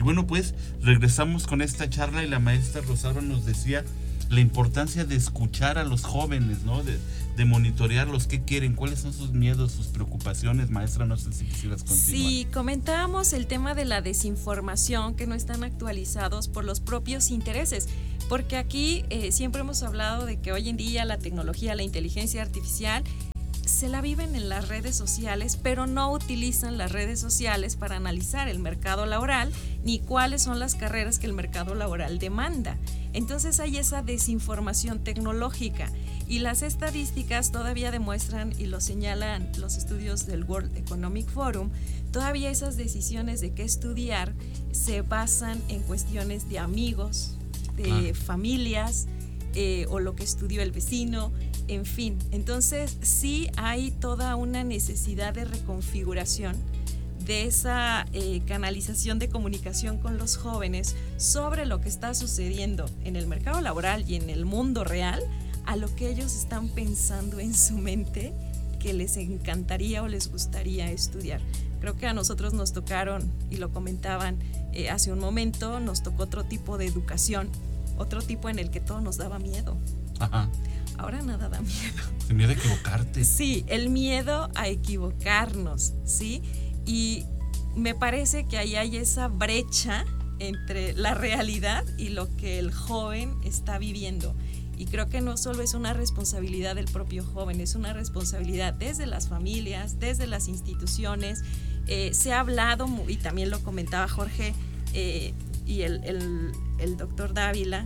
bueno, pues regresamos con esta charla y la maestra Rosaura nos decía la importancia de escuchar a los jóvenes, ¿no? De monitorearlos, qué quieren, cuáles son sus miedos, sus preocupaciones. Maestra, no sé si quisieras continuar. Sí, comentábamos el tema de la desinformación, que no están actualizados por los propios intereses, porque aquí siempre hemos hablado de que hoy en día la tecnología, la inteligencia artificial se la viven en las redes sociales, pero no utilizan las redes sociales para analizar el mercado laboral ni cuáles son las carreras que el mercado laboral demanda. Entonces hay esa desinformación tecnológica y las estadísticas todavía demuestran, y lo señalan los estudios del World Economic Forum, todavía esas decisiones de qué estudiar se basan en cuestiones de amigos, de familias, o lo que estudió el vecino, en fin. Entonces sí hay toda una necesidad de reconfiguración de esa canalización de comunicación con los jóvenes sobre lo que está sucediendo en el mercado laboral y en el mundo real, a lo que ellos están pensando en su mente que les encantaría o les gustaría estudiar. Creo que a nosotros nos tocaron, y lo comentaban hace un momento, nos tocó otro tipo de educación, otro tipo en el que todo nos daba miedo. Ajá. Ahora nada da miedo. El miedo a equivocarte. Sí, el miedo a equivocarnos, ¿sí? Y me parece que ahí hay esa brecha entre la realidad y lo que el joven está viviendo. Y creo que no solo es una responsabilidad del propio joven, es una responsabilidad desde las familias, desde las instituciones. Se ha hablado, y también lo comentaba Jorge y el doctor Dávila,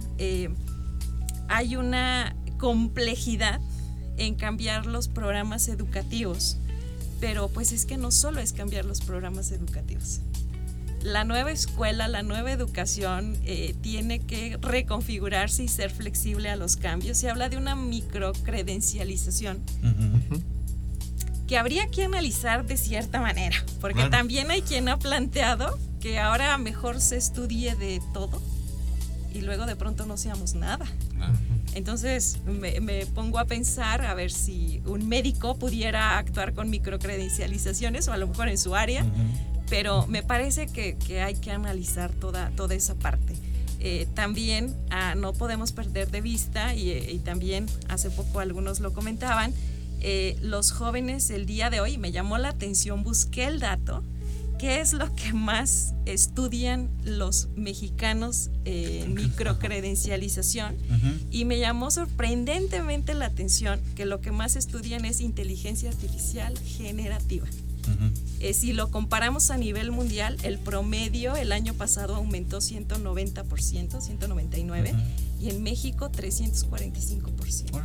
hay una complejidad en cambiar los programas educativos, pero pues es que no solo es cambiar los programas educativos. La nueva escuela, la nueva educación tiene que reconfigurarse y ser flexible a los cambios. Se habla de una microcredencialización que habría que analizar de cierta manera, porque claro, también hay quien ha planteado que ahora mejor se estudie de todo y luego de pronto no seamos nada. Entonces me pongo a pensar a ver si un médico pudiera actuar con microcredencializaciones o a lo mejor en su área, pero me parece que hay que analizar toda esa parte. También no podemos perder de vista, y también hace poco algunos lo comentaban, los jóvenes el día de hoy, me llamó la atención, busqué el dato, ¿qué es lo que más estudian los mexicanos en microcredencialización? Y me llamó sorprendentemente la atención que lo que más estudian es inteligencia artificial generativa. Si lo comparamos a nivel mundial, el promedio el año pasado aumentó 190%, 199%, y en México 345%.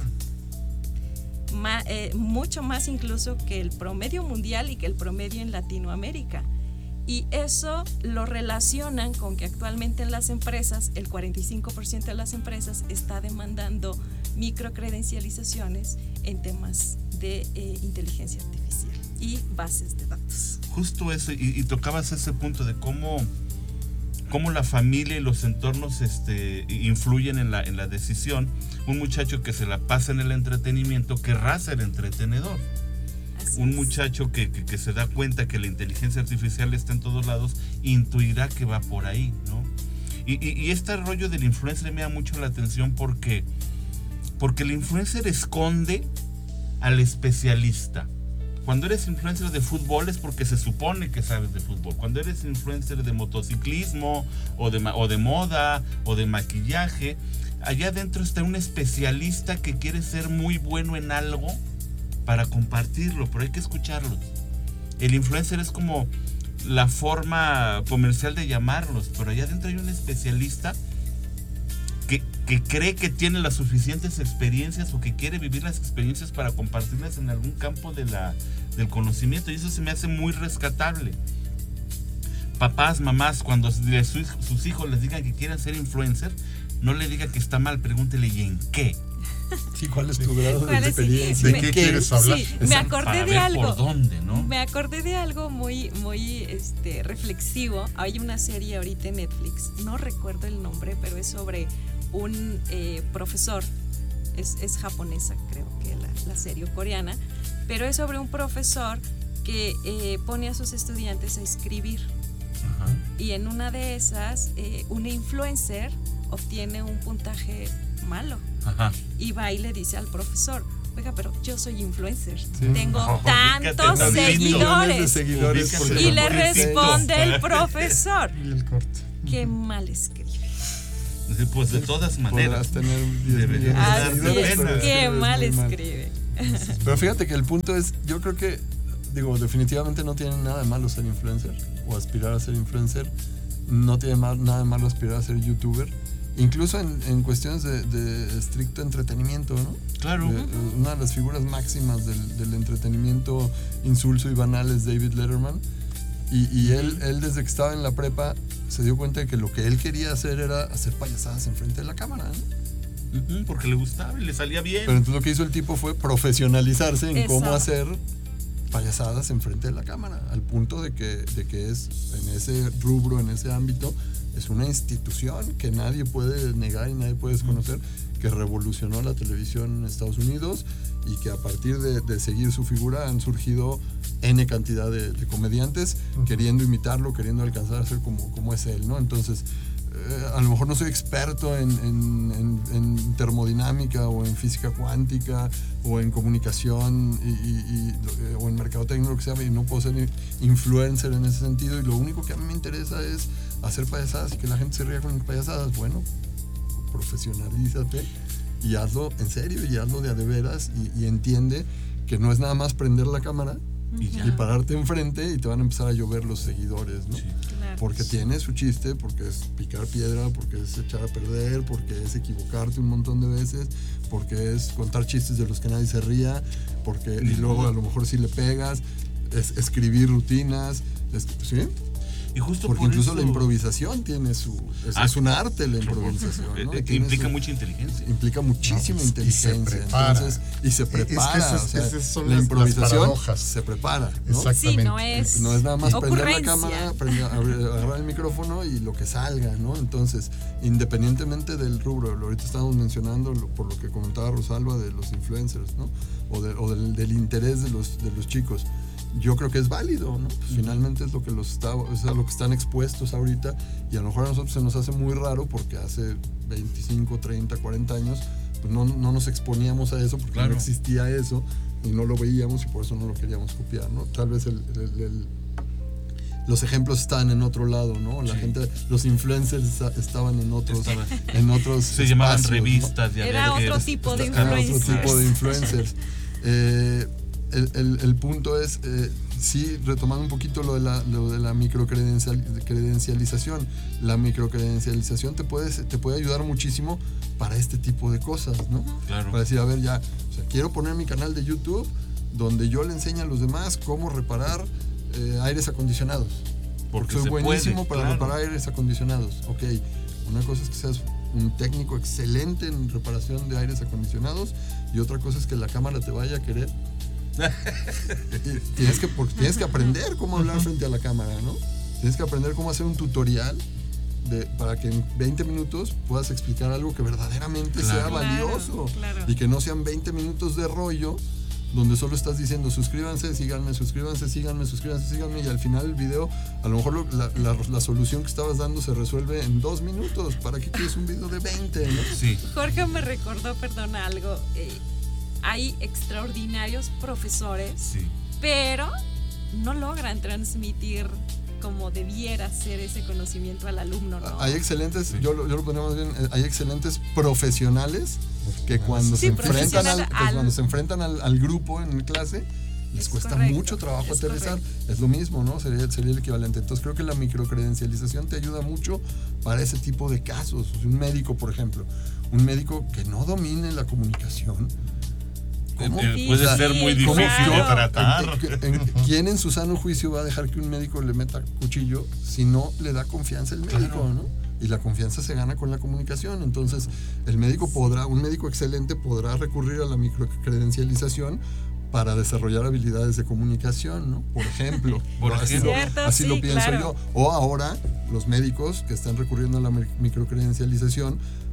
Mucho más incluso que el promedio mundial y que el promedio en Latinoamérica. Y eso lo relacionan con que actualmente en las empresas, el 45% de las empresas está demandando microcredencializaciones en temas de inteligencia artificial y bases de datos. Justo eso, y tocabas ese punto de cómo la familia y los entornos influyen en la decisión. Un muchacho que se la pasa en el entretenimiento querrá ser entretenedor. Un muchacho que se da cuenta que la inteligencia artificial está en todos lados, intuirá que va por ahí, ¿no? Y este rollo del influencer me da mucho la atención porque el influencer esconde al especialista. Cuando eres influencer de fútbol es porque se supone que sabes de fútbol. Cuando eres influencer de motociclismo o de moda o de maquillaje, allá adentro está un especialista que quiere ser muy bueno en algo para compartirlo, pero hay que escucharlos. El influencer es como la forma comercial de llamarlos, pero allá adentro hay un especialista que cree que tiene las suficientes experiencias o que quiere vivir las experiencias para compartirlas en algún campo del conocimiento, y eso se me hace muy rescatable. Papás, mamás, cuando sus hijos les digan que quieren ser influencer, no le diga que está mal, pregúntele ¿y en qué? Sí, ¿cuál es tu grado de experiencia? ¿De qué quieres hablar? Sí, me acordé de algo. ¿Por dónde, no? Me acordé de algo muy reflexivo. Hay una serie ahorita en Netflix, no recuerdo el nombre, pero es sobre un profesor, es japonesa creo que la serie, o coreana, pero es sobre un profesor que pone a sus estudiantes a escribir. Ajá. Y en una de esas, una influencer obtiene un puntaje malo. Ajá. Y va y le dice al profesor: oiga, pero yo soy influencer, Sí. tengo No, tantos ubícate, seguidores. seguidores Ubícate. por Y le Pobrecito. responde el profesor: Y el corte. qué mal escribe. Pues de todas maneras. Podrás tener 10 Debería millones de dar Así seguidores, es, pero pena. qué escribes mal muy mal. escribe. Pero fíjate que el punto es, yo creo que, definitivamente no tiene nada de malo ser influencer o aspirar a ser influencer. No tiene nada de malo aspirar a ser youtuber. Incluso en cuestiones de estricto entretenimiento, ¿no? Claro. Una de las figuras máximas del entretenimiento insulso y banal es David Letterman. Y él desde que estaba en la prepa se dio cuenta de que lo que él quería hacer era hacer payasadas enfrente de la cámara, ¿no? Ujú, porque le gustaba y le salía bien. Pero entonces lo que hizo el tipo fue profesionalizarse en Eso. cómo hacer payasadas enfrente de la cámara, al punto de que es en ese rubro, en ese ámbito, es una institución que nadie puede negar y nadie puede desconocer, que revolucionó la televisión en Estados Unidos y que a partir de seguir su figura han surgido N cantidad de comediantes queriendo imitarlo, queriendo alcanzar a ser como es él, ¿no? Entonces, a lo mejor no soy experto en termodinámica o en física cuántica o en comunicación o en mercadotecnia, lo que sea, y no puedo ser influencer en ese sentido, y lo único que a mí me interesa es hacer payasadas y que la gente se ría con mis payasadas. Bueno, profesionalízate y hazlo en serio y hazlo de a de veras y entiende que no es nada más prender la cámara Y ya. y pararte enfrente y te van a empezar a llover los seguidores, ¿no? Sí. Claro. Porque tiene su chiste, porque es picar piedra, porque es echar a perder, porque es equivocarte un montón de veces, porque es contar chistes de los que nadie se ría, y luego a lo mejor si le pegas, es escribir rutinas, ¿sí? Y justo Porque por incluso eso, la improvisación tiene es un arte la improvisación, ¿no? que Tiene implica su- mucha inteligencia. implica muchísima No, y inteligencia. se prepara. Y se prepara. Es que o sea, esas son la las improvisación paradojas. se prepara, ¿no? Exacto. Sí, no es, No es nada más prender la ocurrencia. cámara, agarrar el micrófono y lo que salga, ¿no? Entonces, independientemente del rubro, ahorita estamos mencionando por lo que comentaba Rosalba de los influencers, ¿no? O del interés de los chicos. Yo creo que es válido, ¿no? Pues finalmente es lo que es a lo que están expuestos ahorita, y a lo mejor a nosotros se nos hace muy raro porque hace 25, 30, 40 años pues no nos exponíamos a eso porque Claro. no existía eso y no lo veíamos y por eso no lo queríamos copiar, ¿no? Tal vez los ejemplos estaban en otro lado, ¿no? La Sí. gente, los influencers estaban en otros Se llamaban espacios, ¿no? revistas. ya Era ves que otro tipo de Era otro influenciers. tipo de influencers. El punto es, sí, retomando un poquito lo de la microcredencialización. La microcredencialización te puede ayudar muchísimo para este tipo de cosas, ¿no? Claro. Para decir, a ver, ya, o sea, quiero poner mi canal de YouTube donde yo le enseño a los demás cómo reparar aires acondicionados. Porque soy se buenísimo puede, para claro. reparar aires acondicionados. Ok, una cosa es que seas un técnico excelente en reparación de aires acondicionados y otra cosa es que la cámara te vaya a querer. Y tienes que aprender cómo hablar frente a la cámara, ¿no? Tienes que aprender cómo hacer un tutorial para que en 20 minutos puedas explicar algo que verdaderamente sea Claro. valioso. Claro. Y que no sean 20 minutos de rollo donde solo estás diciendo suscríbanse, síganme, y al final el video, a lo mejor la solución que estabas dando se resuelve en 2 minutos. ¿Para qué quieres un video de 20? ¿No? Sí. Jorge me recordó, perdón, algo. Hay extraordinarios profesores, Sí. pero no logran transmitir como debiera ser ese conocimiento al alumno, ¿no? Hay excelentes, Sí. yo lo pondría más bien, hay excelentes profesionales que cuando Sí, cuando se enfrentan al grupo en clase, les Es cuesta correcto, mucho trabajo es aterrizar. correcto. Es lo mismo, ¿no? Sería el equivalente. Entonces creo que la microcredencialización te ayuda mucho para ese tipo de casos. O sea, un médico, por ejemplo, un médico que no domine la comunicación. ¿Cómo? Puede ser muy ¿Cómo? difícil de Claro. tratar. ¿Quién en su sano juicio va a dejar que un médico le meta cuchillo si no le da confianza el médico, Claro. ¿no? Y la confianza se gana con la comunicación. Entonces, un médico excelente podrá recurrir a la microcredencialización para desarrollar habilidades de comunicación, ¿no? Por ejemplo. Por Así ejemplo. Cierto, así sí, lo pienso claro. yo. O ahora, los médicos que están recurriendo a la microcredencialización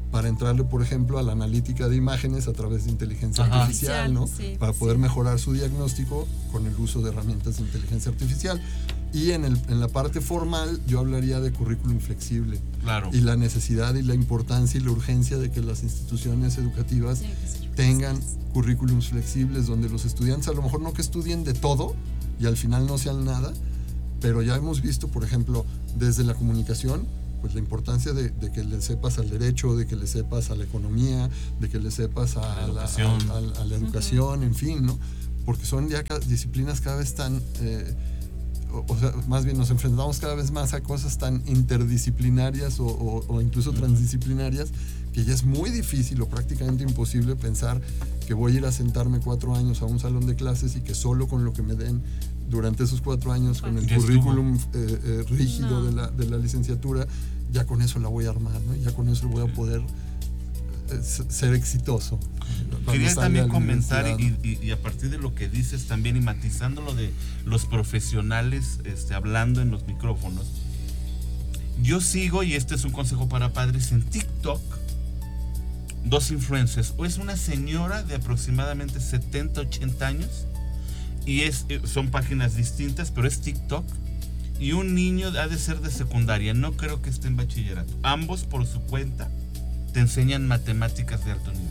para entrarle, por ejemplo, a la analítica de imágenes a través de inteligencia artificial, ¿no? Sí, para poder mejorar su diagnóstico con el uso de herramientas de inteligencia artificial. Y en la parte formal yo hablaría de currículum flexible. Claro. Y la necesidad y la importancia y la urgencia de que las instituciones educativas tengan currículums flexibles donde los estudiantes a lo mejor no que estudien de todo y al final no sean nada, pero ya hemos visto, por ejemplo, desde la comunicación, pues la importancia de que le sepas al derecho, de que le sepas a la economía, de que le sepas a la educación, en fin, ¿no? Porque son ya disciplinas cada vez tan, o sea, más bien nos enfrentamos cada vez más a cosas tan interdisciplinarias o incluso transdisciplinarias, que ya es muy difícil o prácticamente imposible pensar que voy a ir a sentarme 4 años a un salón de clases y que solo con lo que me den durante esos 4 años, con el currículum rígido de la licenciatura, ya con eso la voy a armar, ¿no? Ya con eso voy a poder ser exitoso. Quería también comentar, y a partir de lo que dices también, y matizando lo de los profesionales hablando en los micrófonos, yo sigo, y este es un consejo para padres, en TikTok, 2 influencers. O es una señora de aproximadamente 70, 80 años, y son páginas distintas, pero es TikTok, y un niño ha de ser de secundaria, no creo que esté en bachillerato. Ambos por su cuenta te enseñan matemáticas de alto nivel.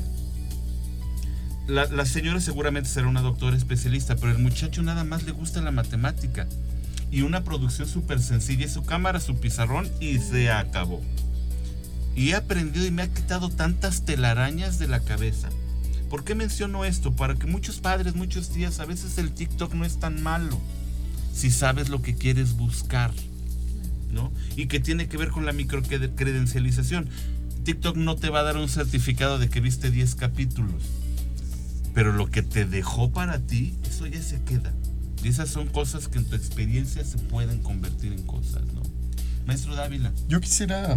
La señora seguramente será una doctora especialista, pero el muchacho nada más le gusta la matemática y una producción súper sencilla, su cámara, su pizarrón, y se acabó. Y he aprendido y me ha quitado tantas telarañas de la cabeza. ¿Por qué menciono esto? Para que muchos padres, muchos tías, a veces el TikTok no es tan malo si sabes lo que quieres buscar, ¿no? Y que tiene que ver con la microcredencialización. TikTok no te va a dar un certificado de que viste 10 capítulos, pero lo que te dejó para ti, eso ya se queda. Y esas son cosas que en tu experiencia se pueden convertir en cosas, ¿no? Maestro Dávila. Yo quisiera,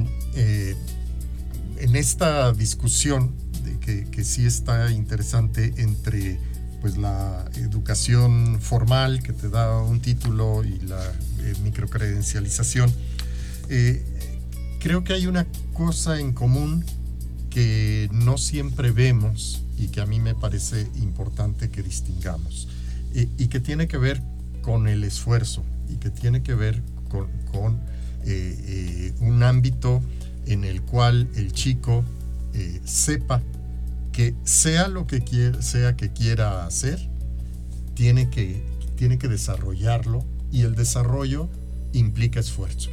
en esta discusión, que sí está interesante entre pues la educación formal que te da un título y la microcredencialización, creo que hay una cosa en común que no siempre vemos y que a mí me parece importante que distingamos, y que tiene que ver con el esfuerzo y que tiene que ver con un ámbito en el cual el chico sepa que sea lo que quiera hacer, tiene que desarrollarlo, y el desarrollo implica esfuerzo.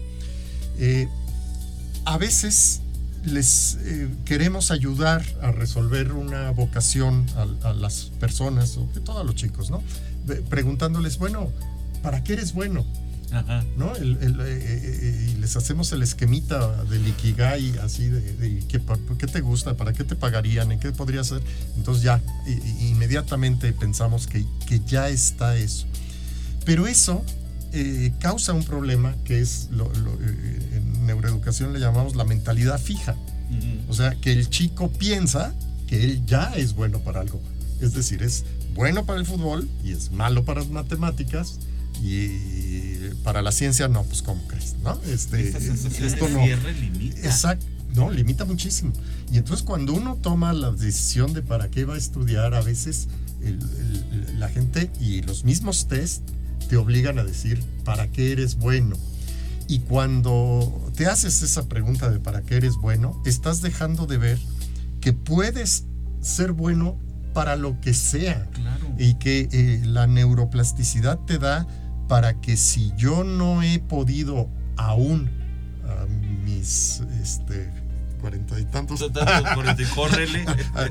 A veces les queremos ayudar a resolver una vocación a las personas, o a todos los chicos, ¿no? Preguntándoles, bueno, ¿para qué eres bueno? Ajá. ¿No? Y les hacemos el esquemita del Ikigai, así de ¿qué te gusta? ¿Para qué te pagarían? ¿En qué podría hacer? Entonces ya inmediatamente pensamos que ya está eso. Pero eso causa un problema que es en neuroeducación le llamamos la mentalidad fija. Uh-huh. O sea, que el chico piensa que él ya es bueno para algo. Es decir, es bueno para el fútbol y es malo para las matemáticas, y para la ciencia no, pues ¿cómo crees? ¿No? Esto no limita. Exacto, no, limita muchísimo. Y entonces cuando uno toma la decisión de para qué va a estudiar, a veces la gente y los mismos test te obligan a decir ¿para qué eres bueno? Y cuando te haces esa pregunta de ¿para qué eres bueno?, estás dejando de ver que puedes ser bueno para lo que sea. Claro. Y que la neuroplasticidad te da para que si yo no he podido aún a mis 40 y tantos, córrele.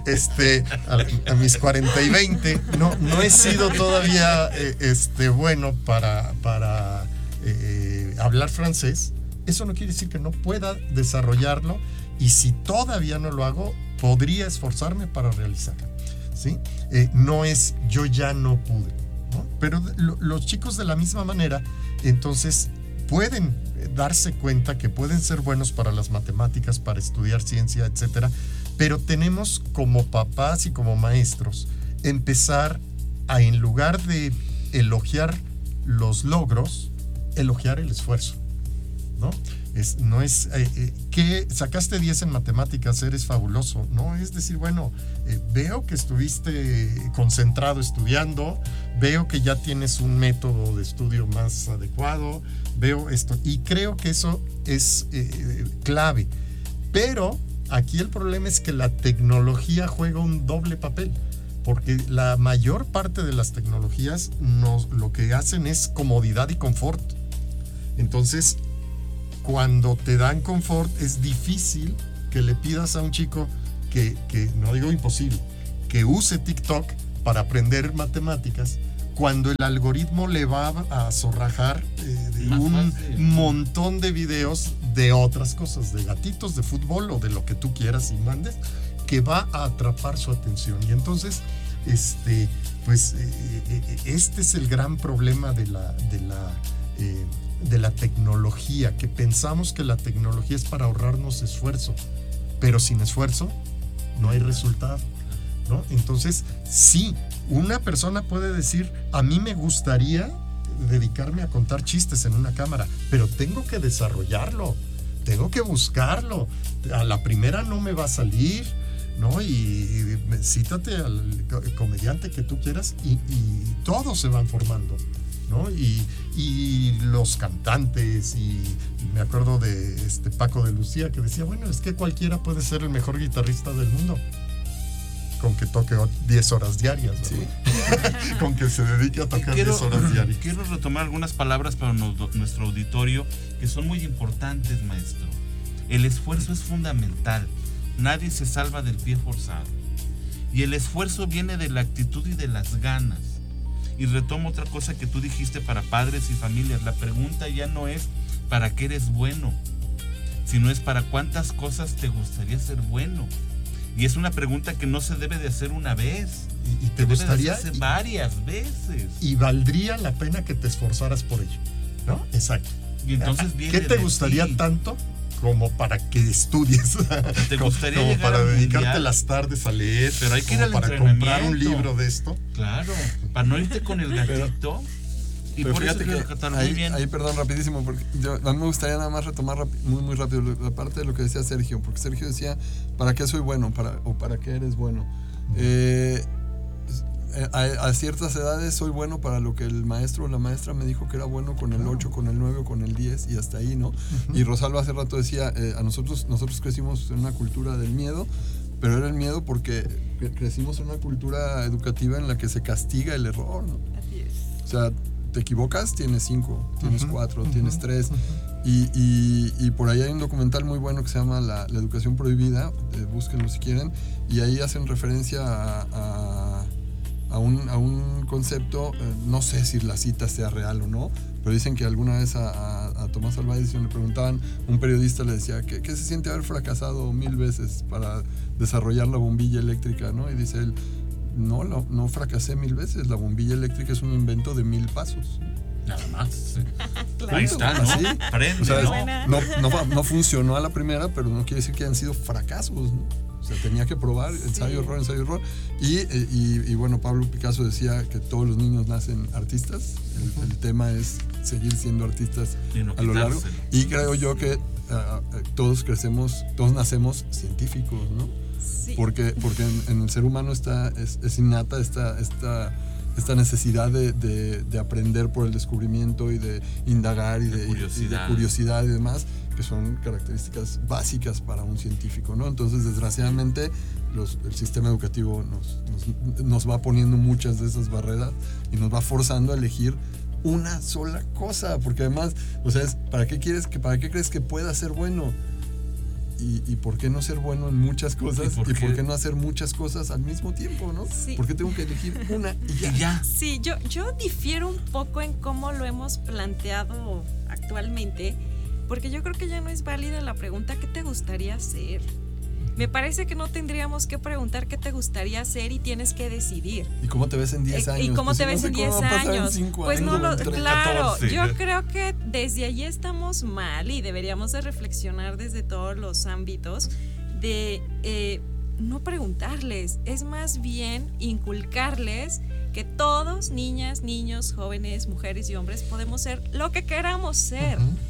a mis 40 y 20 no he sido todavía bueno para hablar francés, eso no quiere decir que no pueda desarrollarlo, y si todavía no lo hago, podría esforzarme para realizarlo, ¿sí? No es yo ya no pude, ¿no? Pero los chicos de la misma manera entonces pueden darse cuenta que pueden ser buenos para las matemáticas, para estudiar ciencia, etcétera, pero tenemos como papás y como maestros empezar a, en lugar de elogiar los logros, elogiar el esfuerzo, ¿no? No es que sacaste 10 en matemáticas, eres fabuloso, ¿no? Es decir, bueno, veo que estuviste concentrado estudiando, veo que ya tienes un método de estudio más adecuado, veo esto, y creo que eso es clave. Pero aquí el problema es que la tecnología juega un doble papel, porque la mayor parte de las tecnologías lo que hacen es comodidad y confort. Entonces, cuando te dan confort, es difícil que le pidas a un chico que no digo imposible, que use TikTok para aprender matemáticas, cuando el algoritmo le va a zorrajar un montón de videos de otras cosas, de gatitos, de fútbol o de lo que tú quieras y mandes, que va a atrapar su atención. Y entonces, este es el gran problema de la tecnología, que pensamos que la tecnología es para ahorrarnos esfuerzo, pero sin esfuerzo no hay resultado, ¿no? Entonces, sí, una persona puede decir, a mí me gustaría dedicarme a contar chistes en una cámara, pero tengo que desarrollarlo, tengo que buscarlo, a la primera no me va a salir, ¿no? Y cítate al comediante que tú quieras y todos se van formando, ¿no? Y los cantantes, y me acuerdo de Paco de Lucía, que decía, bueno, es que cualquiera puede ser el mejor guitarrista del mundo, con que toque 10 horas diarias, ¿no? Sí. Con que se dedique a tocar 10 horas diarias. Quiero retomar algunas palabras para nuestro auditorio que son muy importantes, maestro. El esfuerzo es fundamental. Nadie se salva del pie forzado. Y el esfuerzo viene de la actitud y de las ganas. Y retomo otra cosa que tú dijiste para padres y familias. La pregunta ya no es ¿para qué eres bueno?, sino es ¿para cuántas cosas te gustaría ser bueno? Y es una pregunta que no se debe de hacer una vez. Y te gustaría hacer varias veces. Y valdría la pena que te esforzaras por ello, ¿no? Exacto. Y entonces viene ¿qué te gustaría tanto como para que estudies? ¿Te gustaría como llegar para al dedicarte mundial? las tardes a leer? Pero hay que ir al para comprar un libro de esto. Claro, para no irte con el gatito. Y pero por fíjate eso que muy bien. ahí, perdón, rapidísimo, porque a mí me gustaría nada más retomar muy rápido la parte de lo que decía Sergio, porque Sergio decía, ¿para qué soy bueno? ¿Para qué eres bueno? A ciertas edades soy bueno para lo que el maestro o la maestra me dijo que era bueno, con el 8, con el 9 o con el 10, y hasta ahí, ¿no? Uh-huh. Y Rosalba hace rato decía, nosotros crecimos en una cultura del miedo, pero era el miedo porque crecimos en una cultura educativa en la que se castiga el error, ¿no? Así es. O sea, te equivocas, tienes 5, tienes 4, tienes 3. Y por ahí hay un documental muy bueno que se llama La Educación Prohibida, búsquenlo si quieren, y ahí hacen referencia a un concepto, no sé si la cita sea real o no, pero dicen que alguna vez a Tomás Alva Edison le preguntaban, un periodista le decía, ¿qué se siente haber fracasado 1000 veces para desarrollar la bombilla eléctrica, ¿no? Y dice él, no fracasé 1000 veces, la bombilla eléctrica es un invento de 1000 pasos. Nada más. Claro. Ahí está, ¿no? Así. Prende, o sea, no funcionó a la primera, pero no quiere decir que hayan sido fracasos, ¿no? O sea, tenía que probar, ensayo, error. Y bueno, Pablo Picasso decía que todos los niños nacen artistas. El tema es seguir siendo artistas a lo largo. Y creo yo que todos nacemos científicos, ¿no? Sí. Porque en el ser humano es innata esta necesidad de aprender por el descubrimiento y de indagar y de curiosidad y demás, que son características básicas para un científico, ¿no? Entonces, desgraciadamente, el sistema educativo nos va poniendo muchas de esas barreras y nos va forzando a elegir una sola cosa, porque además, o sea, ¿para qué crees que pueda ser bueno? ¿Y por qué no ser bueno en muchas cosas? ¿Y por qué no hacer muchas cosas al mismo tiempo, no? Sí. ¿Por qué tengo que elegir una y ya? Sí, yo difiero un poco en cómo lo hemos planteado actualmente, porque yo creo que ya no es válida la pregunta ¿qué te gustaría hacer? Me parece que no tendríamos que preguntar qué te gustaría hacer y tienes que decidir. ¿Y cómo te ves en 10 años? ¿Y cómo te ves en 10 años? Pues no lo, claro, 14. Yo creo que desde allí estamos mal y deberíamos de reflexionar desde todos los ámbitos de no preguntarles, es más bien inculcarles que todos, niñas, niños, jóvenes, mujeres y hombres podemos ser lo que queramos ser.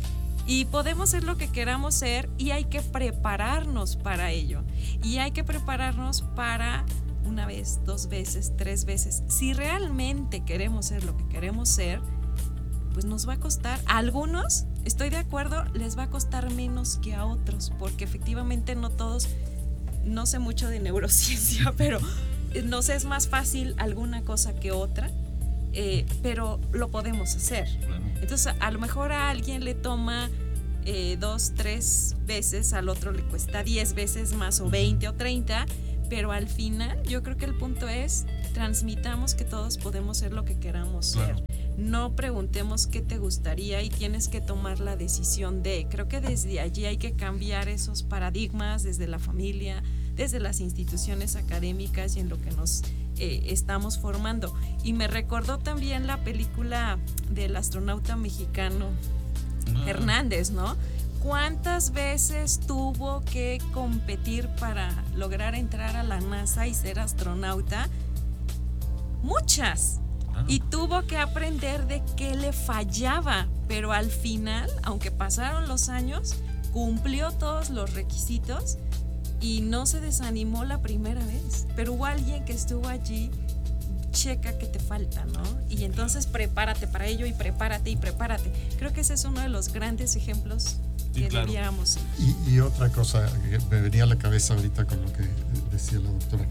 Y podemos ser lo que queramos ser y hay que prepararnos para ello. Y hay que prepararnos para una vez, 2 veces, 3 veces. Si realmente queremos ser lo que queremos ser, pues nos va a costar. A algunos, estoy de acuerdo, les va a costar menos que a otros, porque efectivamente no todos, no sé mucho de neurociencia, pero nos es más fácil alguna cosa que otra, pero lo podemos hacer. Entonces, a lo mejor a alguien le toma 2, 3 veces, al otro le cuesta 10 veces más, o 20 o 30, pero al final yo creo que el punto es transmitamos que todos podemos ser lo que queramos ser. No preguntemos qué te gustaría y tienes que tomar la decisión de. Creo que desde allí hay que cambiar esos paradigmas desde la familia, desde las instituciones académicas y en lo que nos estamos formando. Y me recordó también la película del astronauta mexicano Hernández, ¿no? ¿Cuántas veces tuvo que competir para lograr entrar a la NASA y ser astronauta? Muchas. Y tuvo que aprender de qué le fallaba, pero al final, aunque pasaron los años, cumplió todos los requisitos y no se desanimó la primera vez. Pero hubo alguien que estuvo allí, checa que te falta, ¿no? Y entonces prepárate para ello y prepárate. Creo que ese es uno de los grandes ejemplos que deberíamos. Y otra cosa que me venía a la cabeza ahorita con lo que decía la doctora.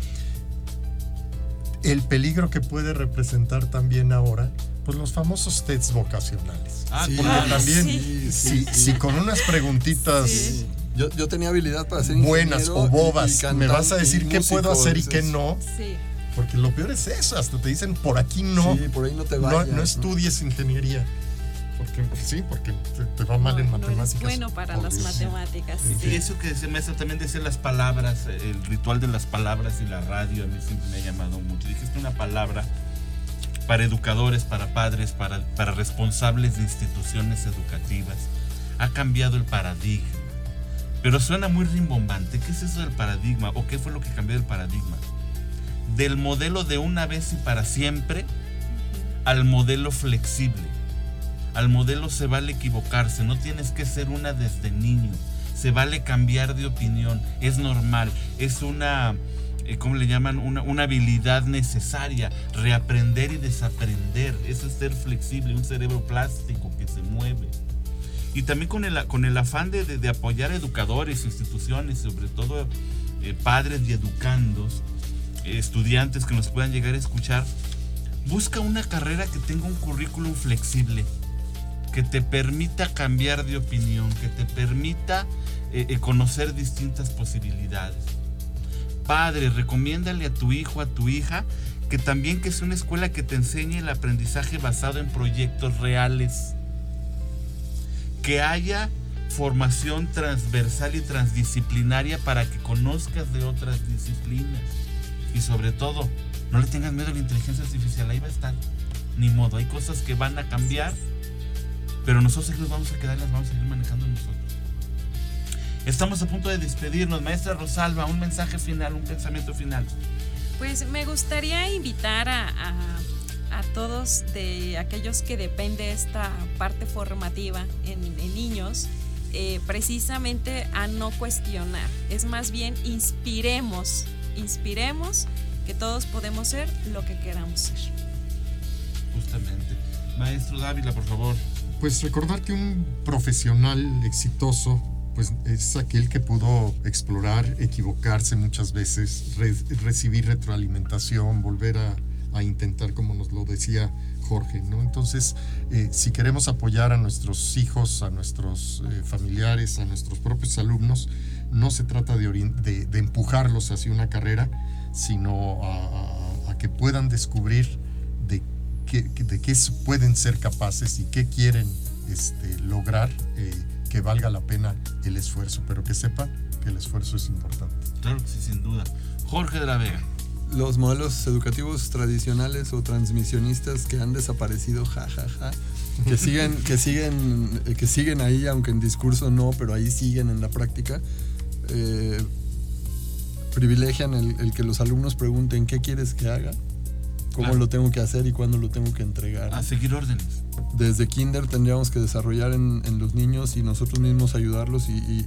El peligro que puede representar también ahora, pues los famosos tests vocacionales. Porque también, si con unas preguntitas yo tenía habilidad para ser buenas o bobas, cantante, me vas a decir qué músico, puedo hacer y qué no. Sí. Porque lo peor es eso, hasta te dicen por aquí no. Sí, por ahí no te vayas. No estudies ingeniería. Porque te va mal en matemáticas. No eres bueno para las matemáticas. Y eso que se me hace también decir las palabras, el ritual de las palabras y la radio, a mí siempre me ha llamado mucho. Dijiste una palabra para educadores, para padres, para responsables de instituciones educativas. Ha cambiado el paradigma. Pero suena muy rimbombante. ¿Qué es eso del paradigma? ¿O qué fue lo que cambió el paradigma? Del modelo de una vez y para siempre al modelo flexible. Al modelo se vale equivocarse, no tienes que ser una desde niño, se vale cambiar de opinión, es normal, es una, ¿cómo le llaman? Una habilidad necesaria, reaprender y desaprender, eso es ser flexible, un cerebro plástico que se mueve. Y también con el afán de apoyar a educadores, instituciones, sobre todo padres y educandos, estudiantes que nos puedan llegar a escuchar, busca una carrera que tenga un currículum flexible, que te permita cambiar de opinión, que te permita conocer distintas posibilidades. Padre, recomiéndale a tu hijo, a tu hija, que también que sea una escuela que te enseñe el aprendizaje basado en proyectos reales, que haya formación transversal y transdisciplinaria para que conozcas de otras disciplinas. Y sobre todo, no le tengas miedo a la inteligencia artificial, ahí va a estar. Ni modo, hay cosas que van a cambiar, pero nosotros nos vamos a quedar, las vamos a seguir manejando nosotros. Estamos a punto de despedirnos. Maestra Rosalba, un mensaje final, un pensamiento final. Pues me gustaría invitar a todos de aquellos que depende esta parte formativa en niños, precisamente a no cuestionar. Es más bien inspiremos que todos podemos ser lo que queramos ser. Justamente. Maestro Dávila, por favor. Pues recordar que un profesional exitoso pues es aquel que pudo explorar, equivocarse muchas veces, recibir retroalimentación, volver a intentar, como nos lo decía Jorge, ¿no? Entonces, si queremos apoyar a nuestros hijos, a nuestros familiares, a nuestros propios alumnos, no se trata de empujarlos hacia una carrera, sino a que puedan descubrir de qué pueden ser capaces y qué quieren lograr, que valga la pena el esfuerzo, pero que sepan que el esfuerzo es importante. Claro que sí, sin duda. Jorge de la Vega. Los modelos educativos tradicionales o transmisionistas que han desaparecido, que siguen ahí, aunque en discurso no, pero ahí siguen en la práctica, privilegian el que los alumnos pregunten ¿qué quieres que haga? cómo Claro. lo tengo que hacer y cuándo lo tengo que entregar. A seguir órdenes. Desde kinder tendríamos que desarrollar en los niños y nosotros mismos ayudarlos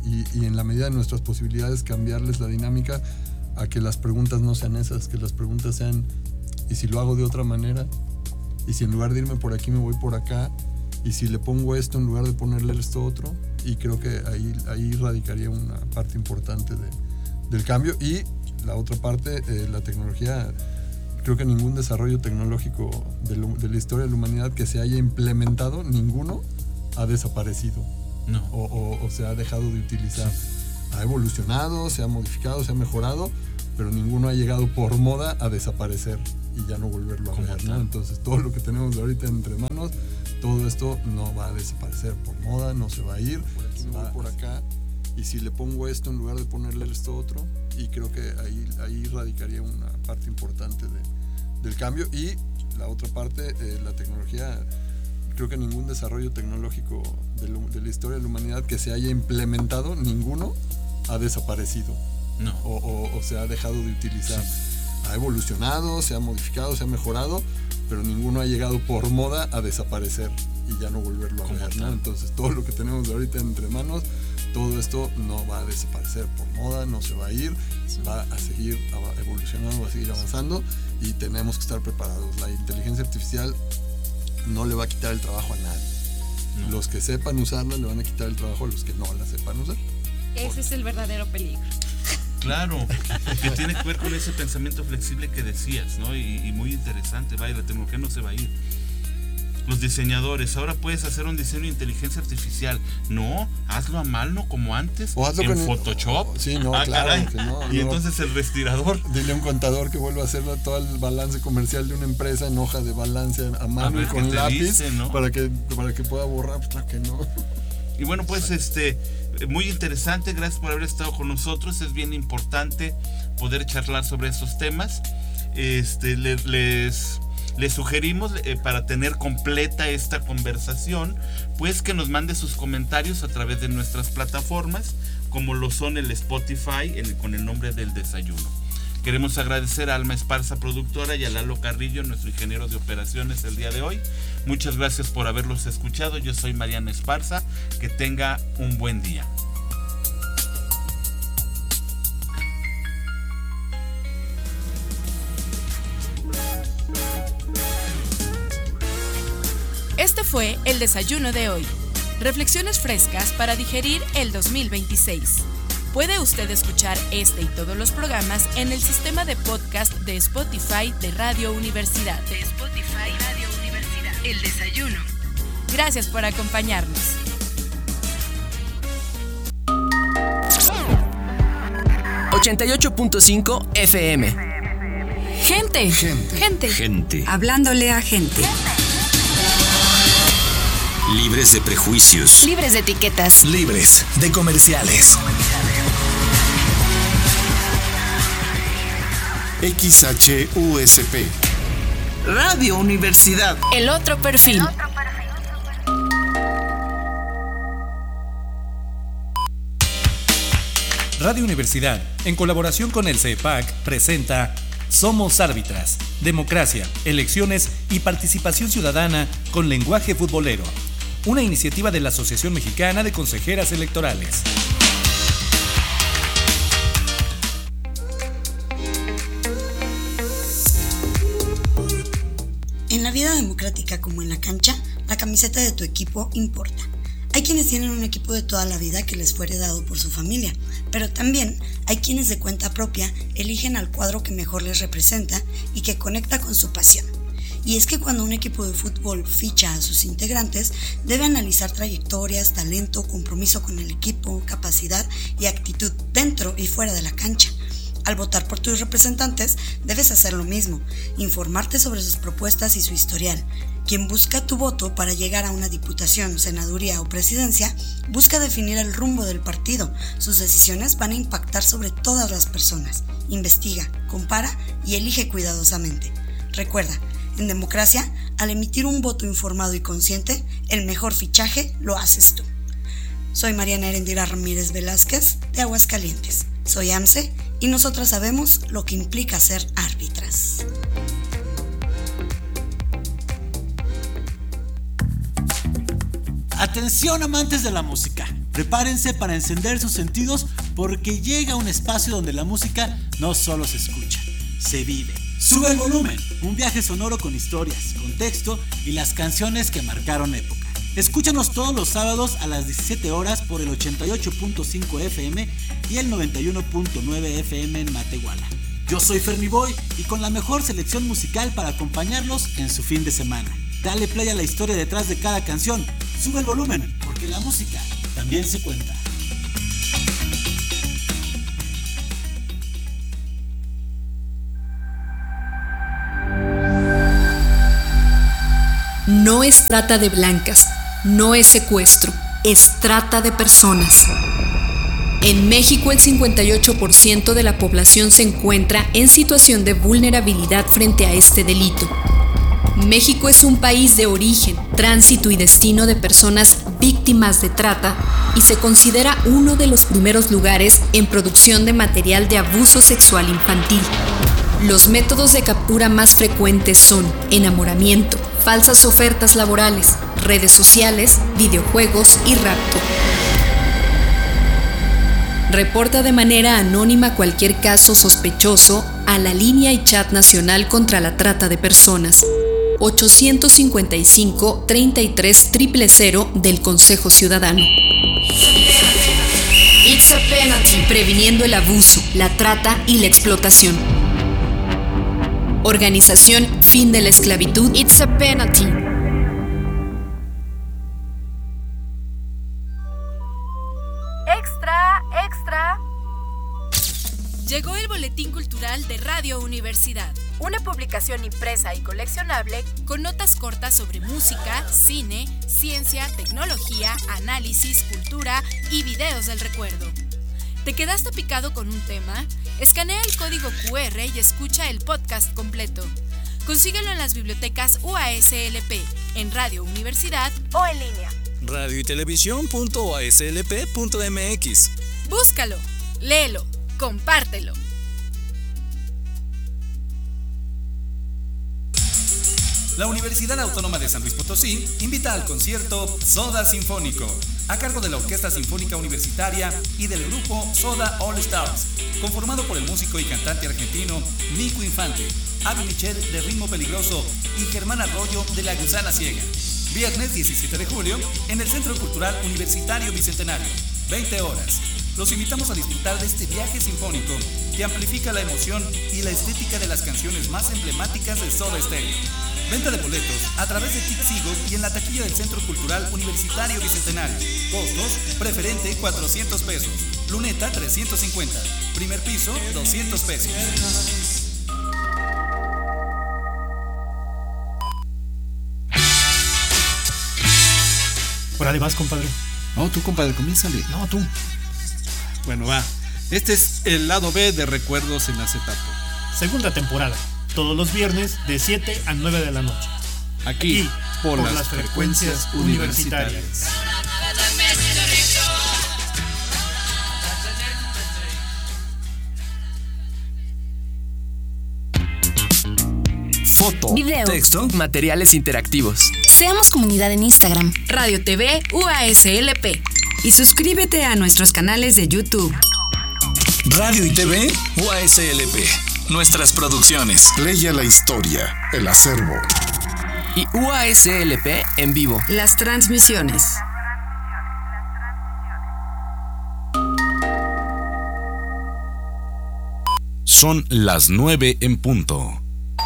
y en la medida de nuestras posibilidades cambiarles la dinámica a que las preguntas no sean esas, que las preguntas sean ¿y si lo hago de otra manera? ¿Y si en lugar de irme por aquí me voy por acá? ¿Y si le pongo esto en lugar de ponerle esto otro? Y creo que ahí radicaría una parte importante del cambio. Y la otra parte, la tecnología, creo que ningún desarrollo tecnológico de la historia de la humanidad que se haya implementado, ninguno ha desaparecido. No. O se ha dejado de utilizar. Ha evolucionado, se ha modificado, se ha mejorado, pero ninguno ha llegado por moda a desaparecer y ya no volverlo a ver, ¿no? Entonces todo lo que tenemos ahorita entre manos, todo esto no va a desaparecer por moda, no se va a ir, por aquí me voy por acá, y si le pongo esto en lugar de ponerle esto otro, y creo que ahí radicaría una parte importante del cambio. Y la otra parte, la tecnología, creo que ningún desarrollo tecnológico de la historia de la humanidad que se haya implementado, ninguno ha desaparecido. No. O se ha dejado de utilizar. Ha evolucionado, se ha modificado, se ha mejorado, pero ninguno ha llegado por moda a desaparecer y ya no volverlo a ver, ¿no? Entonces todo lo que tenemos ahorita entre manos, todo esto no va a desaparecer por moda, no se va a ir, va a seguir evolucionando, va a seguir avanzando y tenemos que estar preparados. La inteligencia artificial no le va a quitar el trabajo a nadie. Los que sepan usarla le van a quitar el trabajo a los que no la sepan usar. Ese es el verdadero peligro. Claro, que tiene que ver con ese pensamiento flexible que decías, ¿no? Y muy interesante, vaya, la tecnología no se va a ir. Los diseñadores, ahora puedes hacer un diseño de inteligencia artificial. No, hazlo a mano como antes, o hazlo en con Photoshop. Sí, no, claro caray. que no. Y entonces el respirador. Dile a un contador que vuelva a hacer todo el balance comercial de una empresa en hoja de balance a mano y con lápiz, dice, ¿no? para que pueda borrar, pues claro que no. Y bueno, pues muy interesante, gracias por haber estado con nosotros. Es bien importante poder charlar sobre esos temas. Les sugerimos, para tener completa esta conversación, pues que nos mande sus comentarios a través de nuestras plataformas, como lo son el Spotify con el nombre del desayuno. Queremos agradecer a Alma Esparza, productora, y a Lalo Carrillo, nuestro ingeniero de operaciones, el día de hoy. Muchas gracias por haberlos escuchado. Yo soy Mariana Esparza. Que tenga un buen día. Este fue el desayuno de hoy. Reflexiones frescas para digerir el 2026. Puede usted escuchar este y todos los programas en el sistema de podcast de Spotify de Radio Universidad. El desayuno. Gracias por acompañarnos. ...88.5 FM. Gente. Hablándole a gente. Libres de prejuicios. Libres de etiquetas. Libres de comerciales. XHUSP. Radio Universidad. El otro perfil. Radio Universidad, en colaboración con el CEPAC, presenta Somos Árbitras, Democracia, Elecciones y Participación Ciudadana con Lenguaje Futbolero, una iniciativa de la Asociación Mexicana de Consejeras Electorales. En la vida democrática como en la cancha, la camiseta de tu equipo importa. Hay quienes tienen un equipo de toda la vida que les fue heredado por su familia, pero también hay quienes de cuenta propia eligen al cuadro que mejor les representa y que conecta con su pasión. Y es que cuando un equipo de fútbol ficha a sus integrantes, debe analizar trayectorias, talento, compromiso con el equipo, capacidad y actitud dentro y fuera de la cancha. Al votar por tus representantes, debes hacer lo mismo, informarte sobre sus propuestas y su historial. Quien busca tu voto para llegar a una diputación, senaduría o presidencia, busca definir el rumbo del partido. Sus decisiones van a impactar sobre todas las personas. Investiga, compara y elige cuidadosamente. Recuerda, en democracia, al emitir un voto informado y consciente, el mejor fichaje lo haces tú. Soy Mariana Erendira Ramírez Velázquez, de Aguascalientes. Soy AMCE y nosotras sabemos lo que implica ser árbitras. Atención amantes de la música, prepárense para encender sus sentidos porque llega un espacio donde la música no solo se escucha, se vive. Sube el volumen, un viaje sonoro con historias, contexto y las canciones que marcaron época. Escúchanos todos los sábados a las 17 horas por el 88.5 FM y el 91.9 FM en Matehuala. Yo soy Fernie Boy y con la mejor selección musical para acompañarlos en su fin de semana. Dale play a la historia detrás de cada canción. Sube el volumen, porque la música también se cuenta. No es trata de blancas, no es secuestro, es trata de personas. En México, el 58% de la población se encuentra en situación de vulnerabilidad frente a este delito. México es un país de origen, tránsito y destino de personas víctimas de trata y se considera uno de los primeros lugares en producción de material de abuso sexual infantil. Los métodos de captura más frecuentes son enamoramiento, falsas ofertas laborales, redes sociales, videojuegos y rapto. Reporta de manera anónima cualquier caso sospechoso a la línea y chat nacional contra la trata de personas 855-33 000 del Consejo Ciudadano. It's a penalty. Previniendo el abuso, la trata y la explotación. Organización Fin de la Esclavitud. It's a penalty. Extra. Llegó el Boletín Cultural de Radio Universidad, una publicación impresa y coleccionable con notas cortas sobre música, cine, ciencia, tecnología, análisis, cultura y videos del recuerdo. ¿Te quedaste picado con un tema? Escanea el código QR y escucha el podcast completo. Consíguelo en las bibliotecas UASLP, en Radio Universidad o en línea. Radio y televisión.uaslp.mx. Búscalo, léelo, compártelo. La Universidad Autónoma de San Luis Potosí invita al concierto Soda Sinfónico, a cargo de la Orquesta Sinfónica Universitaria y del grupo Soda All Stars, conformado por el músico y cantante argentino Nico Infante, Avi Michel de Ritmo Peligroso y Germán Arroyo de La Gusana Ciega. Viernes 17 de julio en el Centro Cultural Universitario Bicentenario, 20 horas. Los invitamos a disfrutar de este viaje sinfónico que amplifica la emoción y la estética de las canciones más emblemáticas de Soda Stereo. Venta de boletos a través de Tixigo y en la taquilla del Centro Cultural Universitario Bicentenario. Costos: preferente 400 pesos, luneta 350, primer piso 200 pesos. Órale, vas, compadre. No, tú, compadre, comiénzale. No, tú. Bueno, va. Este es el lado B de Recuerdos en Acetato. Segunda temporada. Todos los viernes de 7 a 9 de la noche. Aquí por las frecuencias universitarias. Foto, video, texto, materiales interactivos. Seamos comunidad en Instagram, Radio TV UASLP. y suscríbete a nuestros canales de YouTube. Radio y TV UASLP. Nuestras producciones. Leia la historia, el acervo. Y UASLP en vivo. Las transmisiones. Son las 9 en punto.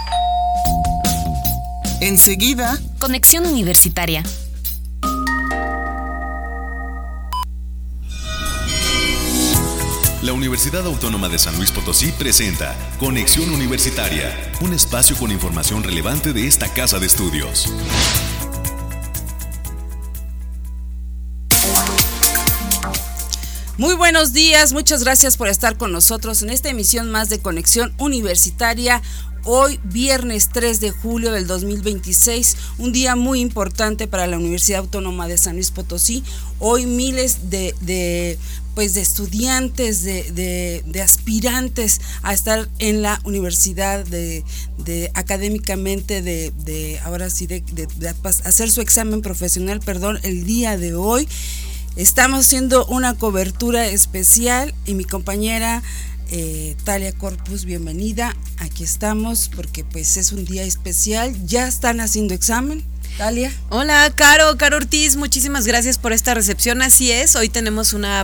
Enseguida, Conexión Universitaria. La Universidad Autónoma de San Luis Potosí presenta Conexión Universitaria, un espacio con información relevante de esta casa de estudios. Muy buenos días, muchas gracias por estar con nosotros en esta emisión más de Conexión Universitaria. Hoy, viernes 3 de julio del 2026, un día muy importante para la Universidad Autónoma de San Luis Potosí. Hoy miles de pues de estudiantes, de aspirantes a estar en la universidad, de académicamente, de ahora sí, de hacer su examen profesional, el día de hoy. Estamos haciendo una cobertura especial y mi compañera Talia Corpus, bienvenida. Aquí estamos porque pues es un día especial. Ya están haciendo examen. Talia. Hola, Caro Ortiz, muchísimas gracias por esta recepción. Así es, hoy tenemos una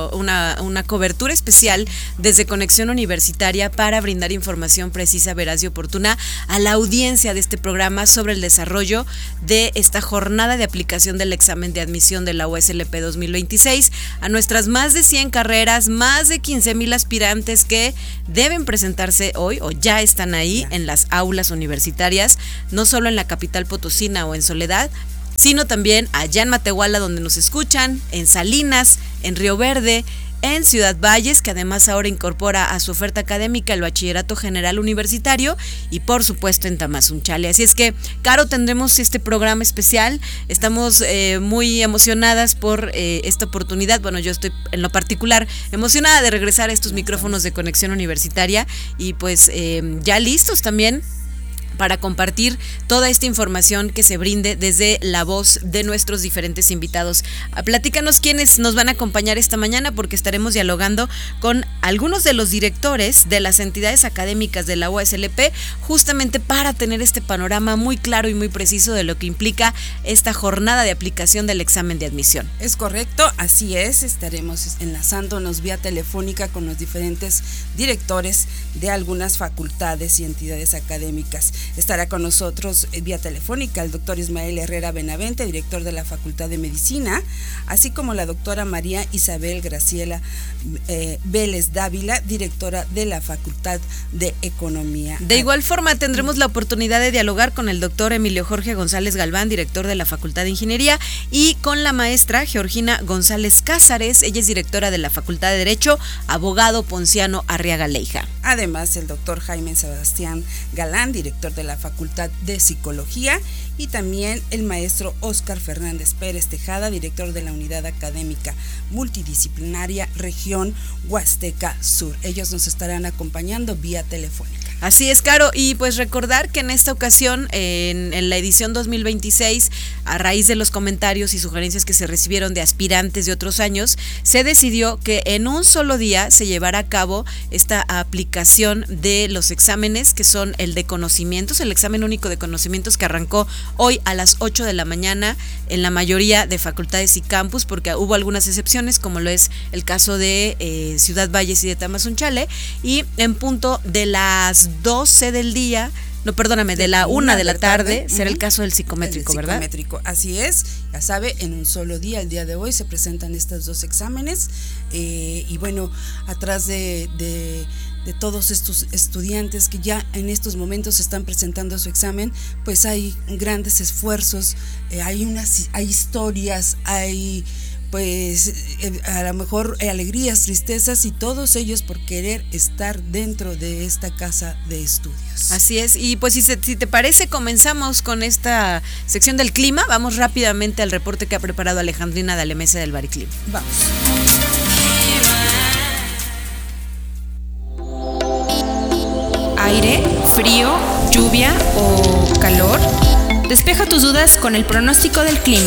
cobertura especial desde Conexión Universitaria para brindar información precisa, veraz y oportuna a la audiencia de este programa sobre el desarrollo de esta jornada de aplicación del examen de admisión de la UASLP 2026 a nuestras más de 100 carreras, más de 15,000 aspirantes que deben presentarse hoy o ya están ahí en las aulas universitarias, no solo en la capital potosina o en Soledad, sino también allá en Matehuala, donde nos escuchan, en Salinas, en Río Verde, en Ciudad Valles, que además ahora incorpora a su oferta académica el Bachillerato General Universitario, y por supuesto en Tamazunchale. Así es que, Caro, tendremos este programa especial. Estamos muy emocionadas por esta oportunidad. Bueno, yo estoy en lo particular emocionada de regresar a estos micrófonos de Conexión Universitaria y pues ya listos también para compartir toda esta información que se brinde desde la voz de nuestros diferentes invitados. Platícanos quiénes nos van a acompañar esta mañana, porque estaremos dialogando con algunos de los directores de las entidades académicas de la UASLP, justamente para tener este panorama muy claro y muy preciso de lo que implica esta jornada de aplicación del examen de admisión. Es correcto, así es, estaremos enlazándonos vía telefónica con los diferentes directores de algunas facultades y entidades académicas. Estará con nosotros vía telefónica el doctor Ismael Herrera Benavente, director de la Facultad de Medicina, así como la doctora María Isabel Graciela Vélez Dávila, directora de la Facultad de Economía. De igual forma, tendremos la oportunidad de dialogar con el doctor Emilio Jorge González Galván, director de la Facultad de Ingeniería, y con la maestra Georgina González Cázares, ella es directora de la Facultad de Derecho, abogado Ponciano Arriaga Leija. Además, el doctor Jaime Sebastián Galán, director de la Facultad de Psicología, y también el maestro Óscar Fernández Pérez Tejada, director de la Unidad Académica Multidisciplinaria Región Huasteca Sur. Ellos nos estarán acompañando vía telefónica. Así es, Caro, y pues recordar que en esta ocasión, en la edición 2026, a raíz de los comentarios y sugerencias que se recibieron de aspirantes de otros años, se decidió que en un solo día se llevara a cabo esta aplicación de los exámenes, que son el de conocimientos, el examen único de conocimientos, que arrancó hoy a las 8 de la mañana en la mayoría de facultades y campus, porque hubo algunas excepciones, como lo es el caso de Ciudad Valles y de Tamazunchale, y en punto de las 12 del día, no, perdóname, de la 1 de la tarde, será el caso del psicométrico, ¿verdad? Psicométrico, así es, ya sabe, en un solo día, el día de hoy, se presentan estos dos exámenes, y bueno, atrás de todos estos estudiantes que ya en estos momentos están presentando su examen, pues hay grandes esfuerzos, hay historias, hay pues a lo mejor alegrías, tristezas, y todos ellos por querer estar dentro de esta casa de estudios. Así es, y pues si te parece, comenzamos con esta sección del clima. Vamos rápidamente al reporte que ha preparado Alejandrina de Alemesa del Bariclim. Vamos. Aire, frío, lluvia o calor. Despeja tus dudas con el pronóstico del clima.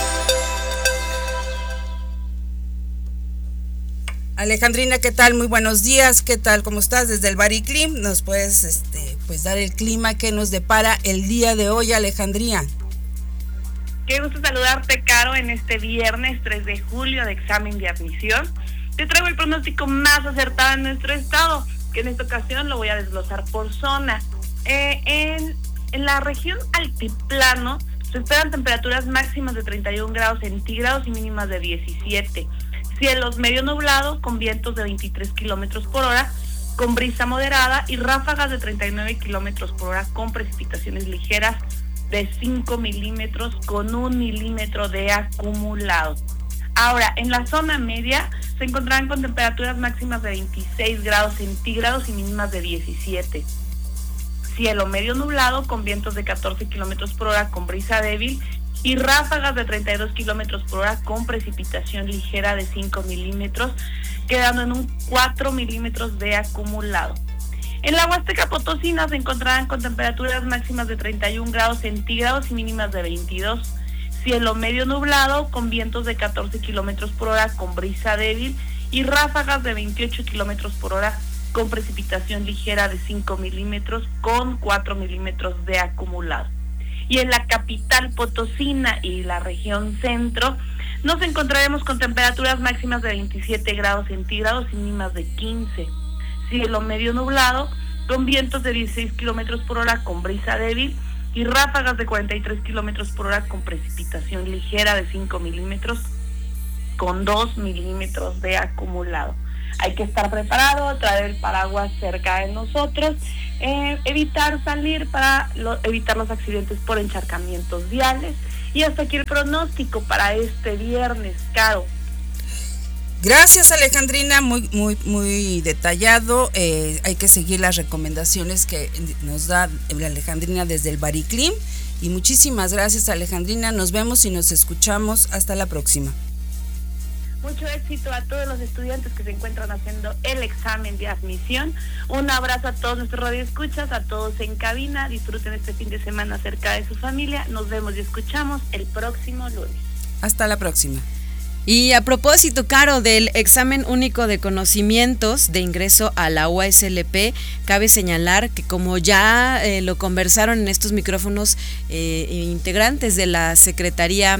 Alejandrina, ¿qué tal? Muy buenos días. ¿Qué tal? ¿Cómo estás? Desde el Bariclim, ¿nos puedes pues dar el clima que nos depara el día de hoy, Alejandrina? Qué gusto saludarte, Caro, en este viernes 3 de julio de examen de admisión. Te traigo el pronóstico más acertado en nuestro estado, que en esta ocasión lo voy a desglosar por zona. En la región altiplano se esperan temperaturas máximas de 31 grados centígrados y mínimas de 17. Cielos medio nublados con vientos de 23 kilómetros por hora, con brisa moderada y ráfagas de 39 kilómetros por hora, con precipitaciones ligeras de 5 milímetros con 1 milímetro de acumulado. Ahora, en la zona media se encontrarán con temperaturas máximas de 26 grados centígrados y mínimas de 17. Cielo medio nublado con vientos de 14 kilómetros por hora, con brisa débil y ráfagas de 32 kilómetros por hora con precipitación ligera de 5 milímetros, quedando en un 4 milímetros de acumulado. En la Huasteca Potosina se encontrarán con temperaturas máximas de 31 grados centígrados y mínimas de 22. Cielo medio nublado con vientos de 14 kilómetros por hora con brisa débil y ráfagas de 28 kilómetros por hora con precipitación ligera de 5 milímetros con 4 milímetros de acumulado. Y en la capital potosina y la región centro nos encontraremos con temperaturas máximas de 27 grados centígrados y mínimas de 15. Cielo medio nublado con vientos de 16 kilómetros por hora con brisa débil y ráfagas de 43 kilómetros por hora con precipitación ligera de 5 milímetros con 2 milímetros de acumulado. Hay que estar preparado, traer el paraguas cerca de nosotros, evitar salir para evitar los accidentes por encharcamientos viales. Y hasta aquí el pronóstico para este viernes, Caro. Gracias, Alejandrina, muy detallado. Hay que seguir las recomendaciones que nos da Alejandrina desde el Bariclim. Y muchísimas gracias, Alejandrina. Nos vemos y nos escuchamos. Hasta la próxima. Mucho éxito a todos los estudiantes que se encuentran haciendo el examen de admisión. Un abrazo a todos nuestros radioescuchas, a todos en cabina. Disfruten este fin de semana cerca de su familia. Nos vemos y escuchamos el próximo lunes. Hasta la próxima. Y a propósito, Caro, del examen único de conocimientos de ingreso a la UASLP, cabe señalar que como ya lo conversaron en estos micrófonos integrantes de la Secretaría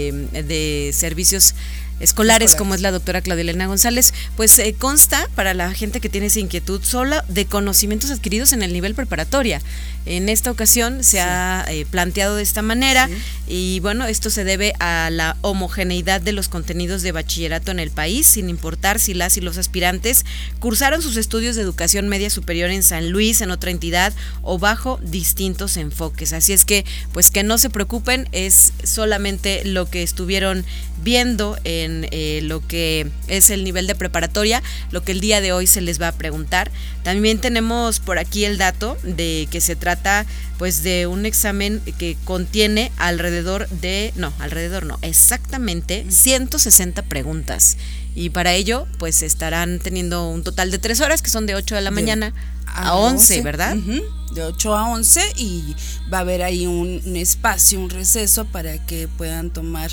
de Servicios Escolares, como es la doctora Claudia Elena González, pues consta para la gente que tiene esa inquietud solo de conocimientos adquiridos en el nivel preparatoria. En esta ocasión se ha planteado de esta manera y bueno, esto se debe a la homogeneidad de los contenidos de bachillerato en el país, sin importar si las y los aspirantes cursaron sus estudios de educación media superior en San Luis, en otra entidad o bajo distintos enfoques. Así es que, pues que no se preocupen, es solamente lo que estuvieron viendo en lo que es el nivel de preparatoria, lo que el día de hoy se les va a preguntar. También tenemos por aquí el dato de que se trata pues de un examen que contiene exactamente 160 preguntas. Y para ello pues estarán teniendo un total de 3 horas, que son de 8 de la mañana a 11, ¿verdad? De 8 a 11 y va a haber ahí un espacio, un receso para que puedan tomar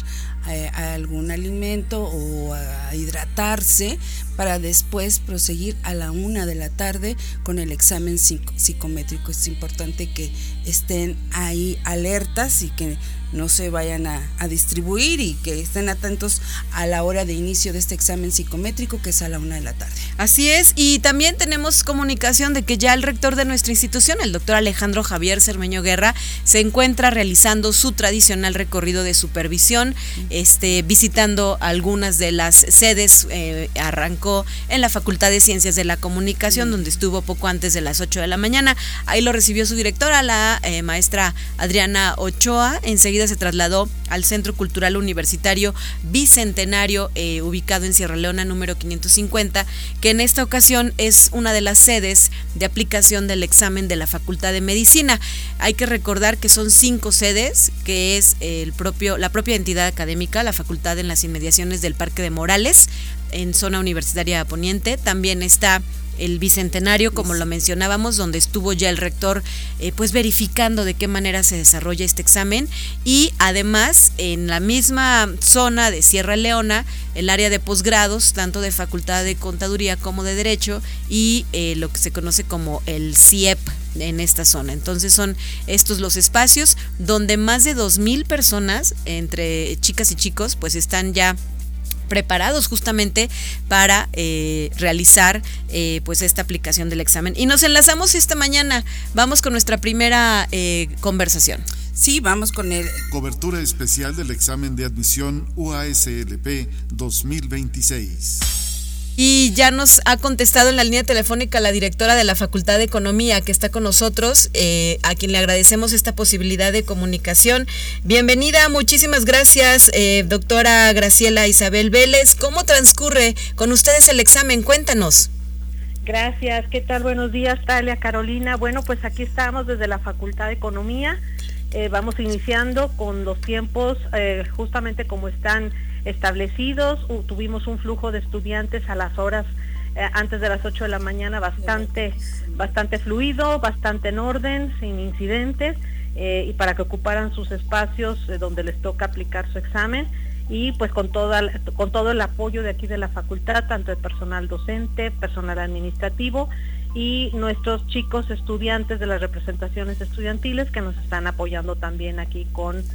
algún alimento o a hidratarse para después proseguir a la 1 de la tarde con el examen psicométrico. Es importante que estén ahí alertas y que no se vayan a distribuir y que estén atentos a la hora de inicio de este examen psicométrico, que es a la 1 de la tarde. Así es, y también tenemos comunicación de que ya el rector de nuestra institución, el doctor Alejandro Javier Cermeño Guerra, se encuentra realizando su tradicional recorrido de supervisión, visitando algunas de las sedes. Arrancó en la Facultad de Ciencias de la Comunicación, donde estuvo poco antes de las 8 de la mañana. Ahí lo recibió su directora, la maestra Adriana Ochoa. Enseguida se trasladó al Centro Cultural Universitario Bicentenario, ubicado en Sierra Leona, número 550, que en esta ocasión es una de las sedes de aplicación del examen de la Facultad de Medicina. Hay que recordar que son 5 sedes, que es la propia entidad académica, la facultad en las inmediaciones del Parque de Morales, en zona universitaria poniente. También está el Bicentenario, como lo mencionábamos, donde estuvo ya el rector pues verificando de qué manera se desarrolla este examen, y además en la misma zona de Sierra Leona, el área de posgrados, tanto de Facultad de Contaduría como de Derecho, y lo que se conoce como el CIEP en esta zona. Entonces son estos los espacios donde más de 2,000 personas, entre chicas y chicos, pues están ya preparados justamente para realizar pues esta aplicación del examen. Y nos enlazamos esta mañana, vamos con nuestra primera conversación. Sí, vamos con el cobertura especial del examen de admisión UASLP 2026. Y ya nos ha contestado en la línea telefónica la directora de la Facultad de Economía, que está con nosotros, a quien le agradecemos esta posibilidad de comunicación. Bienvenida, muchísimas gracias, doctora Graciela Isabel Vélez. ¿Cómo transcurre con ustedes el examen? Cuéntanos. Gracias, ¿qué tal? Buenos días, Talia, Carolina. Bueno, pues aquí estamos desde la Facultad de Economía, vamos iniciando con los tiempos justamente como están establecidos. Tuvimos un flujo de estudiantes a las horas antes de las 8 de la mañana bastante fluido, bastante en orden, sin incidentes, y para que ocuparan sus espacios donde les toca aplicar su examen, y pues con todo el apoyo de aquí de la facultad, tanto de personal docente, personal administrativo y nuestros chicos estudiantes de las representaciones estudiantiles que nos están apoyando también aquí con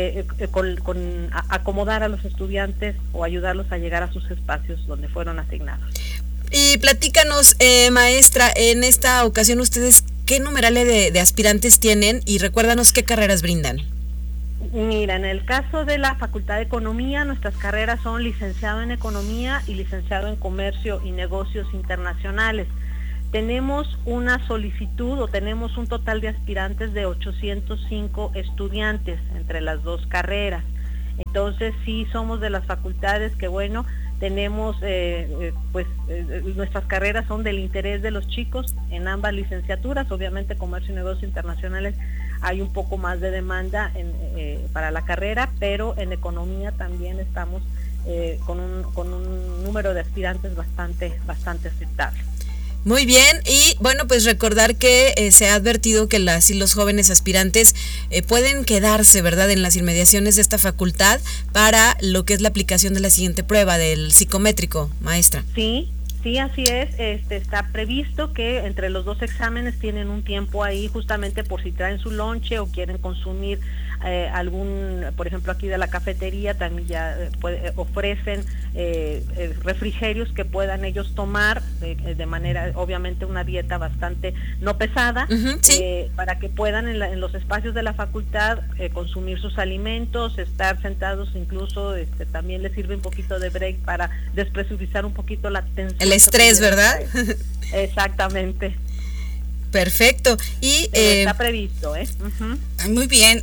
acomodar a los estudiantes o ayudarlos a llegar a sus espacios donde fueron asignados. Y platícanos, maestra, en esta ocasión ustedes, ¿qué numeral de aspirantes tienen? Y recuérdanos qué carreras brindan. Mira, en el caso de la Facultad de Economía, nuestras carreras son licenciado en Economía y licenciado en Comercio y Negocios Internacionales. Tenemos una solicitud o tenemos un total de aspirantes de 805 estudiantes entre las dos carreras. Entonces sí somos de las facultades que bueno, tenemos nuestras carreras son del interés de los chicos en ambas licenciaturas. Obviamente Comercio y Negocios Internacionales hay un poco más de demanda para la carrera, pero en Economía también estamos con un número de aspirantes bastante aceptable. Muy bien, y bueno, pues recordar que se ha advertido que las y los jóvenes aspirantes pueden quedarse, ¿verdad?, en las inmediaciones de esta facultad para lo que es la aplicación de la siguiente prueba del psicométrico, maestra. Sí, así es. Está previsto que entre los dos exámenes tienen un tiempo ahí justamente por si traen su lonche o quieren consumir por ejemplo aquí de la cafetería también ya ofrecen refrigerios que puedan ellos tomar de manera, obviamente una dieta bastante no pesada, para que puedan en los espacios de la facultad consumir sus alimentos, estar sentados, incluso también les sirve un poquito de break para despresurizar un poquito la tensión. El estrés, ¿verdad? Exactamente. Perfecto. Y está previsto, Muy bien.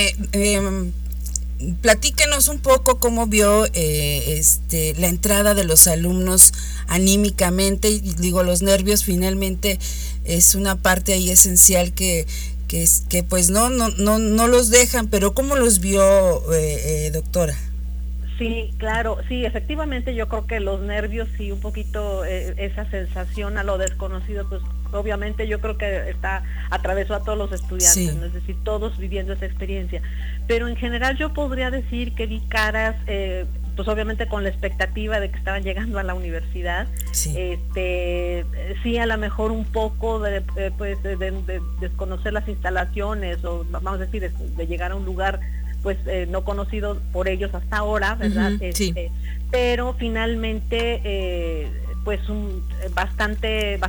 Platíquenos un poco cómo vio la entrada de los alumnos anímicamente. Y digo, los nervios finalmente es una parte ahí esencial que pues no los dejan, pero ¿cómo los vio, doctora? Sí, claro, sí, efectivamente yo creo que los nervios y un poquito esa sensación a lo desconocido, pues obviamente yo creo que atravesó a todos los estudiantes, ¿no? Es decir, todos viviendo esa experiencia, pero en general yo podría decir que vi caras, pues obviamente con la expectativa de que estaban llegando a la universidad, sí a lo mejor un poco de desconocer las instalaciones, o vamos a decir, de llegar a un lugar pues no conocido por ellos hasta ahora, ¿verdad? Pero finalmente pues bastante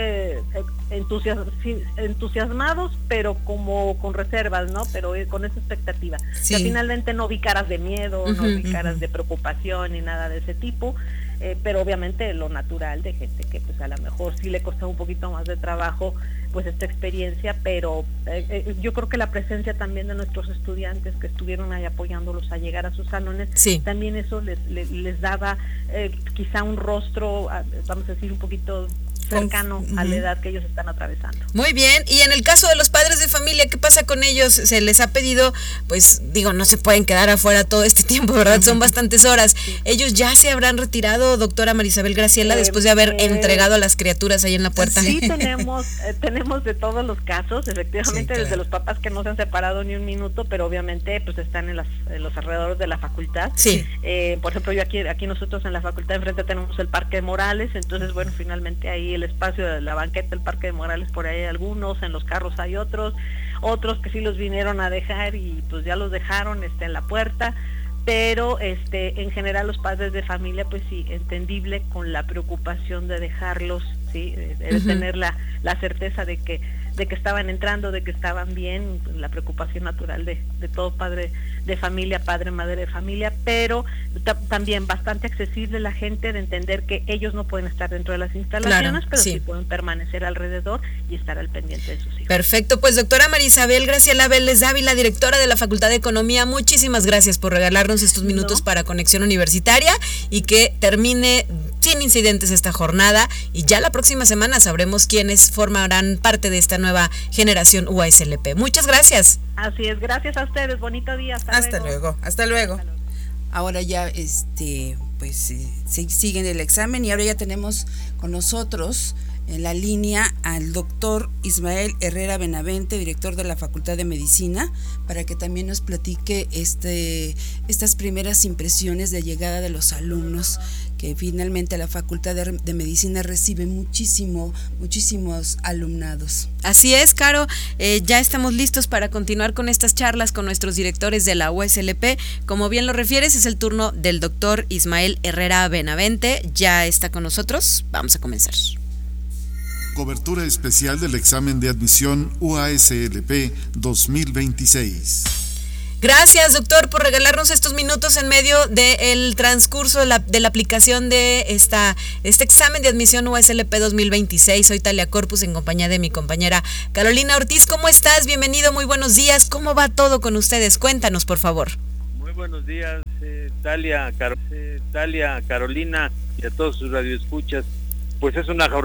entusiasmados, pero como con reservas, ¿no? Pero con esa expectativa. O sea, finalmente no vi caras de miedo, no vi caras de preocupación ni nada de ese tipo, pero obviamente lo natural de gente que pues a lo mejor sí le costó un poquito más de trabajo pues esta experiencia, pero yo creo que la presencia también de nuestros estudiantes que estuvieron ahí apoyándolos a llegar a sus salones, también eso les daba quizá un rostro, vamos a decir, un poquito cercano a la edad que ellos están atravesando. Muy bien, y en el caso de los padres de familia, ¿qué pasa con ellos? Se les ha pedido, pues digo, no se pueden quedar afuera todo este tiempo, ¿verdad? Son bastantes horas. ¿Ellos ya se habrán retirado, doctora Marisabel Graciela, después de haber entregado a las criaturas ahí en la puerta? Sí, tenemos de todos los casos, efectivamente, desde los papás que no se han separado ni un minuto, pero obviamente pues están en los alrededores de la facultad. Por ejemplo, yo aquí nosotros en la facultad de enfrente tenemos el Parque de Morales, entonces bueno, finalmente ahí el espacio de la banqueta del Parque de Morales, por ahí hay algunos, en los carros hay otros que sí los vinieron a dejar y pues ya los dejaron en la puerta, pero en general los padres de familia pues sí, entendible con la preocupación de dejarlos, sí, de tener la certeza de que estaban entrando, de que estaban bien, la preocupación natural de todo padre de familia, padre, madre de familia, pero también bastante accesible la gente de entender que ellos no pueden estar dentro de las instalaciones, pero sí pueden permanecer alrededor y estar al pendiente de sus hijos. Perfecto, pues doctora Marisabel Graciela Vélez Dávila, directora de la Facultad de Economía, muchísimas gracias por regalarnos estos minutos para Conexión Universitaria y que termine sin incidentes esta jornada y ya la próxima semana sabremos quiénes formarán parte de esta nueva generación UASLP. Muchas gracias. Así es, gracias a ustedes, bonito día. Hasta luego. Hasta luego. Ahora ya pues siguen el examen y ahora ya tenemos con nosotros en la línea al doctor Ismael Herrera Benavente, director de la Facultad de Medicina, para que también nos platique estas primeras impresiones de llegada de los alumnos, que finalmente la Facultad de Medicina recibe muchísimos alumnados. Así es, Caro, ya estamos listos para continuar con estas charlas con nuestros directores de la UASLP. Como bien lo refieres, es el turno del doctor Ismael Herrera Benavente, ya está con nosotros, vamos a comenzar. Cobertura especial del examen de admisión UASLP 2026. Gracias, doctor, por regalarnos estos minutos en medio del transcurso de la aplicación de este examen de admisión UASLP 2026. Soy Talia Corpus en compañía de mi compañera Carolina Ortiz. ¿Cómo estás? Bienvenido, muy buenos días. ¿Cómo va todo con ustedes? Cuéntanos, por favor. Muy buenos días, Talia, Carolina y a todos sus radioescuchas. Pues es una jornada